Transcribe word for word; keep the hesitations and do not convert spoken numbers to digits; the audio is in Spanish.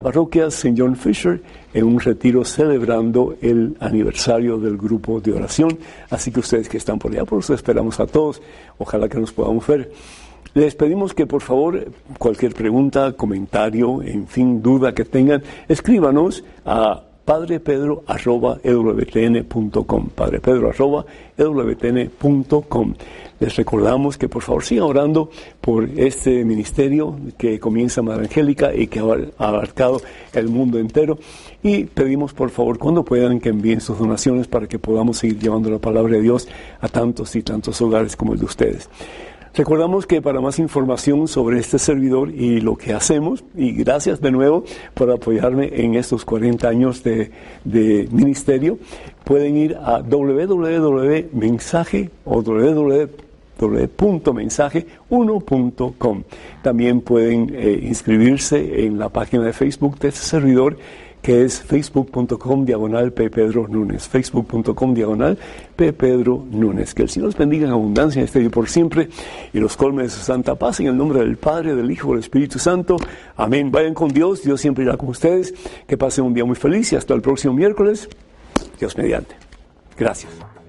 Parroquia Saint John Fisher en un retiro celebrando el aniversario del grupo de oración. Así que ustedes que están por allá, por eso esperamos a todos. Ojalá que nos podamos ver. Les pedimos que por favor cualquier pregunta, comentario, en fin, duda que tengan, escríbanos a padrepedro arroba e w t n punto com, padrepedro arroba e w t n punto com. Les recordamos que por favor sigan orando por este ministerio que comienza Madre Angélica y que ha abarcado el mundo entero. Y pedimos por favor cuando puedan que envíen sus donaciones para que podamos seguir llevando la palabra de Dios a tantos y tantos hogares como el de ustedes. Recordamos que para más información sobre este servidor y lo que hacemos, y gracias de nuevo por apoyarme en estos cuarenta años de, de ministerio, pueden ir a w w w punto mensaje o w w w punto mensaje uno punto com. También pueden eh, inscribirse en la página de Facebook de este servidor, que es facebook punto com diagonal P. Pedro Núñez, facebook punto com diagonal P. Pedro Núñez. Que el Señor los bendiga en abundancia en este día por siempre y los colme de su santa paz en el nombre del Padre, del Hijo y del Espíritu Santo. Amén. Vayan con Dios, Dios siempre irá con ustedes. Que pasen un día muy feliz y hasta el próximo miércoles. Dios mediante. Gracias.